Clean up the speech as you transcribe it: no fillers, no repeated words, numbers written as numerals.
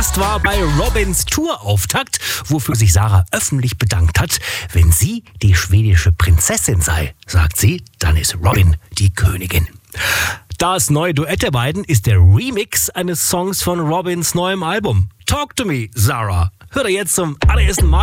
Gast war bei Robins Tourauftakt, wofür sich Sarah öffentlich bedankt hat. Wenn sie die schwedische Prinzessin sei, sagt sie, dann ist Robin die Königin. Das neue Duett der beiden ist der Remix eines Songs von Robins neuem Album. Talk to me, Sarah. Hört ihr jetzt zum allerersten Mal.